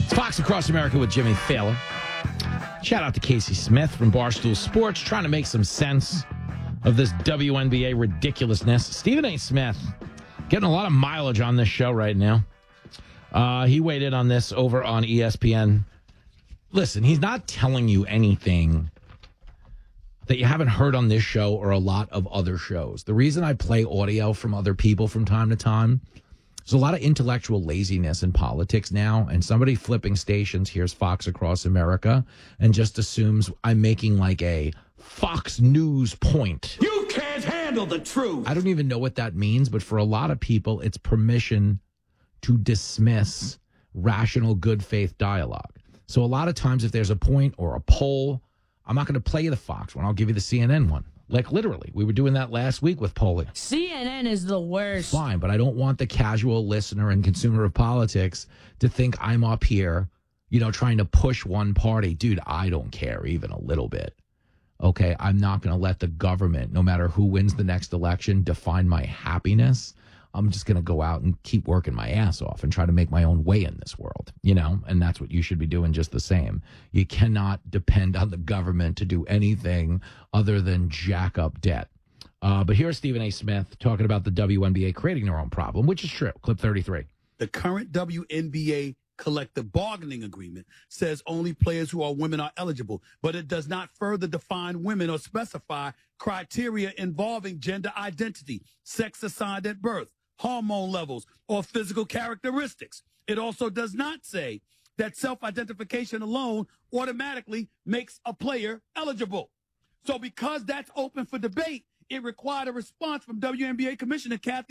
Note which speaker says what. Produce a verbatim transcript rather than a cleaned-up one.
Speaker 1: It's Fox Across America with Jimmy Thaler. Shout out to Casey Smith from Barstool Sports, trying to make some sense of this W N B A ridiculousness. Stephen A. Smith getting a lot of mileage on this show right now. Uh, he weighed in on this over on E S P N. Listen, he's not telling you anything that you haven't heard on this show or a lot of other shows. The reason I play audio from other people from time to time, there's a lot of intellectual laziness in politics now, and somebody flipping stations hears Fox Across America and just assumes I'm making like a Fox News point.
Speaker 2: You can't handle the truth.
Speaker 1: I don't even know what that means, but for a lot of people, it's permission to dismiss rational, good faith dialogue. So a lot of times if there's a point or a poll, I'm not going to play you the Fox one. I'll give you the C N N one. Like, literally, we were doing that last week with polling.
Speaker 3: C N N is the worst.
Speaker 1: Fine, but I don't want the casual listener and consumer of politics to think I'm up here, you know, trying to push one party. Dude, I don't care even a little bit. Okay, I'm not going to let the government, no matter who wins the next election, define my happiness. I'm just going to go out and keep working my ass off and try to make my own way in this world, you know, and that's what you should be doing just the same. You cannot depend on the government to do anything other than jack up debt. Uh, but here's Stephen A. Smith talking about the W N B A creating their own problem, which is true. Clip thirty-three.
Speaker 2: The current W N B A collective bargaining agreement says only players who are women are eligible, but it does not further define women or specify criteria involving gender identity, sex assigned at birth, hormone levels, or physical characteristics. It also does not say that self-identification alone automatically makes a player eligible. So because that's open for debate, it required a response from W N B A Commissioner Kathy